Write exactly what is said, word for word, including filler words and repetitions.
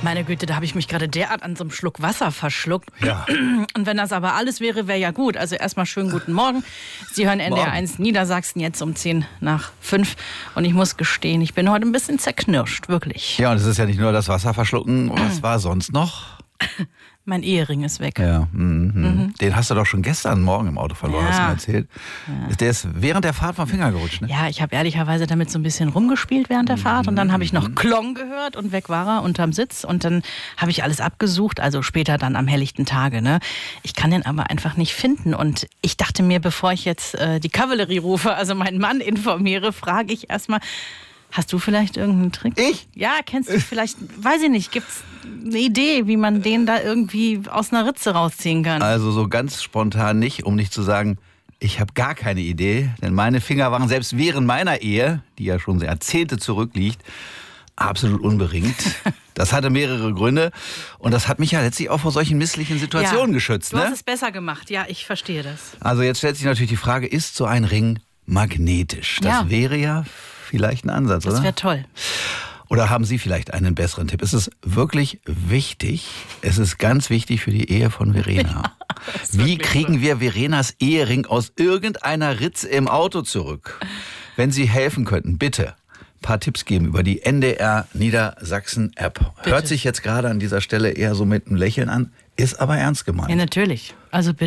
Meine Güte, da habe ich mich gerade derart an so einem Schluck Wasser verschluckt. Ja. Und wenn das aber alles wäre, wäre ja gut. Also erstmal schönen guten Morgen. Sie hören N D R eins Niedersachsen jetzt um zehn nach fünf. Und ich muss gestehen, ich bin heute ein bisschen zerknirscht, wirklich. Ja, und es ist ja nicht nur das Wasser verschlucken. Was war sonst noch? Mein Ehering ist weg. Ja, mhm. Mhm. Den hast du doch schon gestern Morgen im Auto verloren, Ja. hast du mir erzählt. Ja. Der ist während der Fahrt vom Finger gerutscht, ne? Ja, ich habe ehrlicherweise damit so ein bisschen rumgespielt während der Fahrt und dann habe ich noch Klong gehört und weg war er unterm Sitz und dann habe ich alles abgesucht, also später dann am helllichten Tage. Ne? Ich kann den aber einfach nicht finden und ich dachte mir, bevor ich jetzt äh, die Kavallerie rufe, also meinen Mann informiere, frage ich erstmal, hast du vielleicht irgendeinen Trick? Ich? Ja, kennst du vielleicht, weiß ich nicht, gibt's eine Idee, wie man den da irgendwie aus einer Ritze rausziehen kann? Also so ganz spontan nicht, um nicht zu sagen, ich habe gar keine Idee. Denn meine Finger waren selbst während meiner Ehe, die ja schon Jahrzehnte zurückliegt, absolut unberingt. Das hatte mehrere Gründe und das hat mich ja letztlich auch vor solchen misslichen Situationen ja, geschützt. Du Ne? hast es besser gemacht, ja, ich verstehe das. Also jetzt stellt sich natürlich die Frage, ist so ein Ring magnetisch? Das Ja. wäre ja vielleicht ein Ansatz, Das oder? wäre toll. Oder haben Sie vielleicht einen besseren Tipp? Es ist wirklich wichtig, es ist ganz wichtig für die Ehe von Verena. ist Wie wirklich kriegen wir Verenas Ehering aus irgendeiner Ritze im Auto zurück? Wenn Sie helfen könnten, bitte ein paar Tipps geben über die N D R Niedersachsen App. Bitte. Hört sich jetzt gerade an dieser Stelle eher so mit einem Lächeln an, ist aber ernst gemeint. Ja, natürlich. Also bitte.